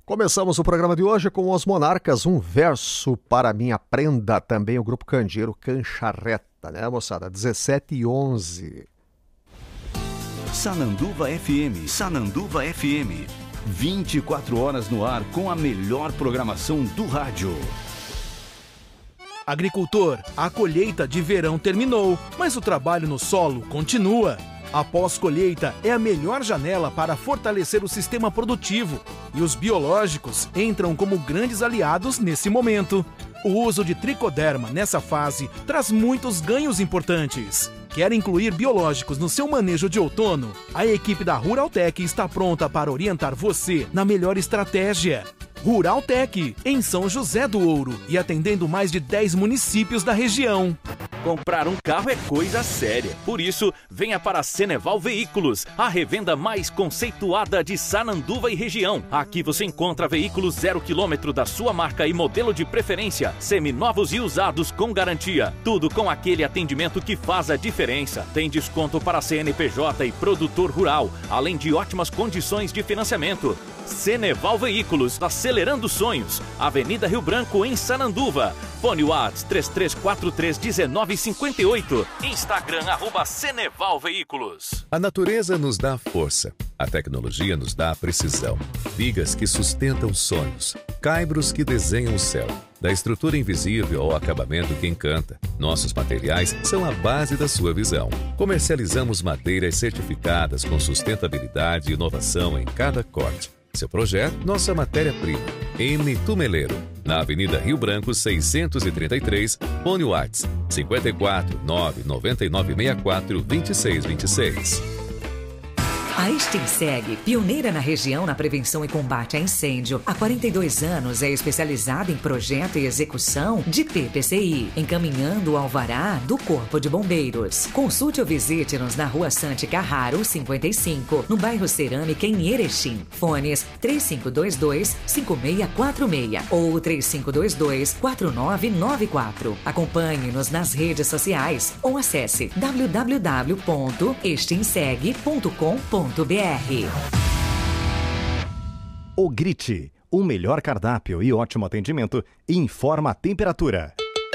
Começamos o programa de hoje com Os Monarcas, um verso para minha prenda, também o Grupo Candeeiro Cancharreta, né, moçada? 17h11. Sananduva FM, Sananduva FM. 24 horas no ar com a melhor programação do rádio. Agricultor, a colheita de verão terminou, mas o trabalho no solo continua. A pós-colheita é a melhor janela para fortalecer o sistema produtivo e os biológicos entram como grandes aliados nesse momento. O uso de tricoderma nessa fase traz muitos ganhos importantes. Quer incluir biológicos no seu manejo de outono? A equipe da Ruraltec está pronta para orientar você na melhor estratégia. Ruraltec, em São José do Ouro e atendendo mais de 10 municípios da região. Comprar um carro é coisa séria. Por isso, venha para a Ceneval Veículos, a revenda mais conceituada de Sananduva e região. Aqui você encontra veículos 0 km da sua marca e modelo de preferência, seminovos e usados com garantia. Tudo com aquele atendimento que faz a diferença. Tem desconto para CNPJ e produtor rural, além de ótimas condições de financiamento. Ceneval Veículos, acelerando sonhos. Avenida Rio Branco, em Sananduva. Fone WhatsApp 3343-1958. Instagram @Ceneval Veículos. A natureza nos dá força. A tecnologia nos dá precisão. Vigas que sustentam sonhos. Caibros que desenham o céu. Da estrutura invisível ao acabamento que encanta, nossos materiais são a base da sua visão. Comercializamos madeiras certificadas com sustentabilidade e inovação em cada corte. Seu projeto, nossa matéria-prima. M. Tumeleiro, na Avenida Rio Branco 633, Fone WhatsApp 54 99964 2626. A Extinseg, pioneira na região na prevenção e combate a incêndio, há 42 anos é especializada em projeto e execução de PPCI, encaminhando o alvará do Corpo de Bombeiros. Consulte ou visite-nos na Rua Sante Carraro, 55, no bairro Cerâmica, em Erechim. Fones 3522-5646 ou 3522-4994. Acompanhe-nos nas redes sociais ou acesse www.extinseg.com.br. O Grite, o melhor cardápio e ótimo atendimento, informa a temperatura.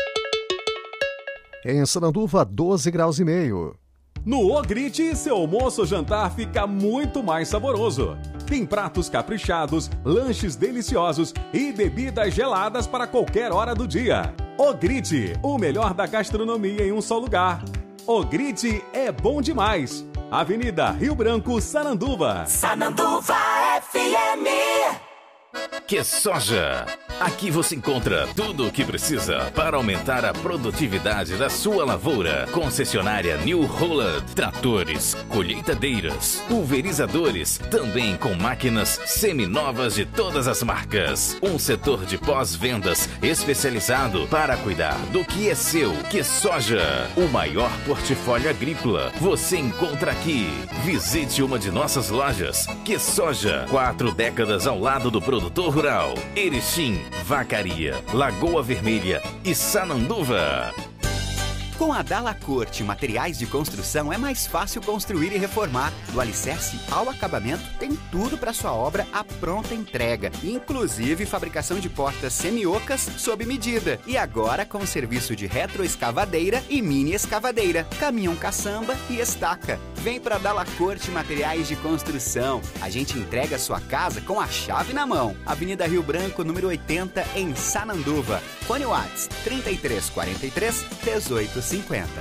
Em Sananduva, 12 graus e meio. No Ogrite, seu almoço ou jantar fica muito mais saboroso. Tem pratos caprichados, lanches deliciosos e bebidas geladas para qualquer hora do dia. Ogrite, o melhor da gastronomia em um só lugar. Ogrite é bom demais. Avenida Rio Branco, Sananduva. Sananduva FM. Que Soja! Aqui você encontra tudo o que precisa para aumentar a produtividade da sua lavoura. Concessionária New Holland, tratores, colheitadeiras, pulverizadores, também com máquinas seminovas de todas as marcas. Um setor de pós-vendas especializado para cuidar do que é seu. Que Soja, o maior portfólio agrícola, você encontra aqui. Visite uma de nossas lojas. Que Soja, 4 décadas ao lado do produtor rural. Erechim, Vacaria, Lagoa Vermelha e Sananduva. Com a Dalacorte Materiais de Construção é mais fácil construir e reformar. Do alicerce ao acabamento tem tudo para sua obra à pronta entrega, inclusive fabricação de portas semi-ocas sob medida. E agora com serviço de retroescavadeira e mini escavadeira, caminhão caçamba e estaca. Vem para Dalacorte Materiais de Construção. A gente entrega a sua casa com a chave na mão. Avenida Rio Branco, número 80, em Sananduva. Fone WhatsApp 3343-1850.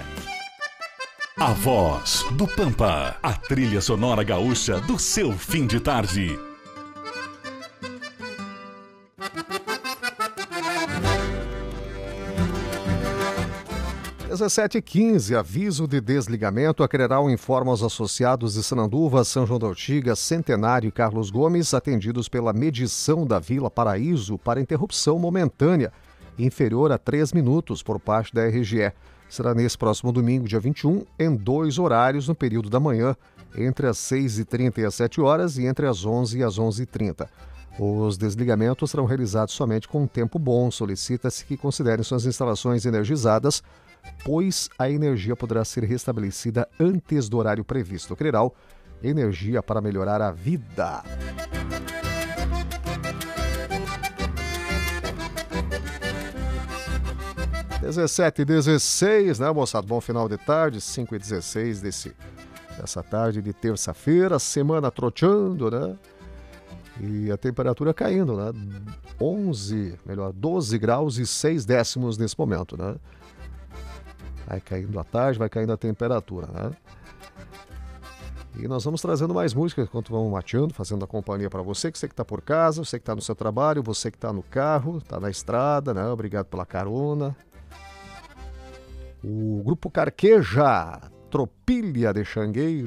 A Voz do Pampa, a trilha sonora gaúcha do seu fim de tarde. Às 17h15, aviso de desligamento. A Creral informa aos associados de Sananduva, São João da Ortiga, Centenário e Carlos Gomes, atendidos pela medição da Vila Paraíso para interrupção momentânea, inferior a 3 minutos por parte da RGE. Será nesse próximo domingo, dia 21, em 2 horários no período da manhã, entre as 6h30 e as 7 horas e entre as 11 e as 11h30. Os desligamentos serão realizados somente com tempo bom. Solicita-se que considerem suas instalações energizadas, pois a energia poderá ser restabelecida antes do horário previsto. Creral, energia para melhorar a vida. 17h16, né, moçada? Bom final de tarde, 5h16 dessa tarde de terça-feira, semana troteando, né? E a temperatura caindo, né? 12 graus e 6 décimos nesse momento, né? Vai caindo a tarde, vai caindo a temperatura, né? E nós vamos trazendo mais músicas enquanto vamos mateando, fazendo a companhia para você que está por casa, você que está no seu trabalho, você que está no carro, está na estrada, né? Obrigado pela carona. O Grupo Carqueja, Tropilha de Xangueiro,